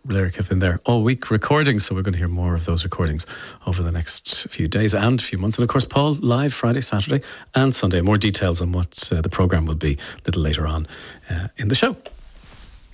Lyric have been there all week recording, so we're going to hear more of those recordings over the next few days and few months. And of course, Paul live Friday, Saturday and Sunday. More details on what the programme will be a little later on in the show.